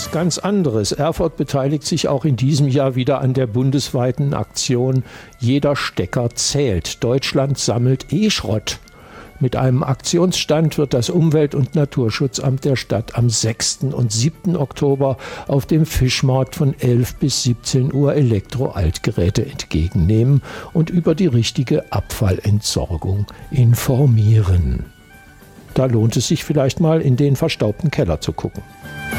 etwas ganz anderes. Erfurt beteiligt sich auch in diesem Jahr wieder an der bundesweiten Aktion Jeder Stecker zählt. Deutschland sammelt E-Schrott. Mit einem Aktionsstand wird das Umwelt- und Naturschutzamt der Stadt am 6. und 7. Oktober auf dem Fischmarkt von 11 bis 17 Uhr Elektro-Altgeräte entgegennehmen und über die richtige Abfallentsorgung informieren. Da lohnt es sich vielleicht mal in den verstaubten Keller zu gucken.